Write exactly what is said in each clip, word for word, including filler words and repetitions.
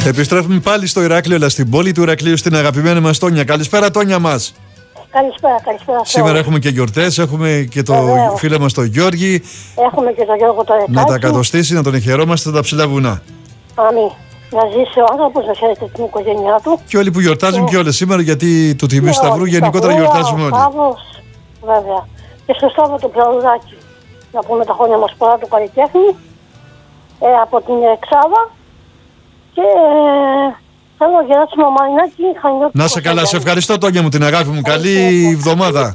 Επιστρέφουμε πάλι στο Ηράκλειο, αλλά στην πόλη του Ηρακλείου, στην αγαπημένη μας Τόνια. Καλησπέρα, Τόνια μας. Καλησπέρα, καλησπέρα. Σήμερα έχουμε και γιορτές, έχουμε και το Βεβαίως. φίλο μας τον Γιώργη. Έχουμε και τον Γιώργο το Εκάτσι. Να τα κατοστήσει, να τον εχαιρόμαστε τα ψηλά βουνά. Αμήν. Να ζήσει ο άνθρωπος, να χαίρεται την οικογένειά του. Και όλοι που γιορτάζουν και, και όλες σήμερα, γιατί του Τιμίου Σταυρού γενικότερα γιορτάζουμε όλοι. Σταύρος, βέβαια. Και στο Σταύρο το Πλαουδάκι, να πούμε τα χρόνια μας πολλά του καλλιτέχνη, ε, από την Εξάδα. Και ε, θέλω Γεράσιμο Μαρινάκη, Χανιώτη. Να σε καλά, σε ευχαριστώ, Τόνια μου, την αγάπη μου. Καλή εβδομάδα.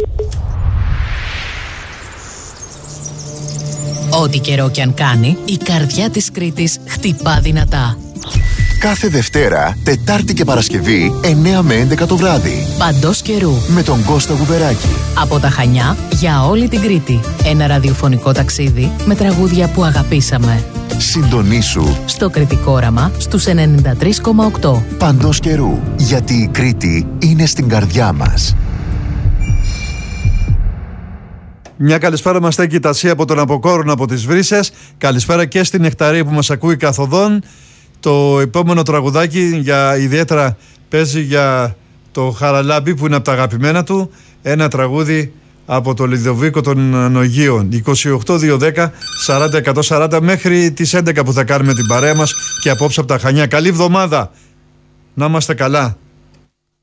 Ό,τι καιρό κι αν κάνει, η καρδιά της Κρήτης χτυπά δυνατά. Κάθε Δευτέρα, Τετάρτη και Παρασκευή, εννιά με έντεκα το βράδυ. Παντός καιρού. Με τον Κώστα Γουβεράκη. Από τα Χανιά για όλη την Κρήτη. Ένα ραδιοφωνικό ταξίδι με τραγούδια που αγαπήσαμε. Συντονίσου στο Κρητικό Όραμα στους ενενήντα τρία κόμμα οκτώ. Παντός καιρού. Γιατί η Κρήτη είναι στην καρδιά μας. Μια καλησπέρα μας στέκει η Τασία από τον Αποκόρον από τις Βρύσσες. Καλησπέρα και στην Νεκταρή που μας ακούει καθοδόν. Το επόμενο τραγουδάκι για ιδιαίτερα παίζει για το Χαραλάμπη που είναι από τα αγαπημένα του. Ένα τραγούδι από το Λιδοβίκο των Νογίων. είκοσι οκτώ δύο δέκα σαράντα εκατόν σαράντα μέχρι τις έντεκα που θα κάνουμε την παρέα μας και απόψε από τα Χανιά. Καλή εβδομάδα. Να είμαστε καλά.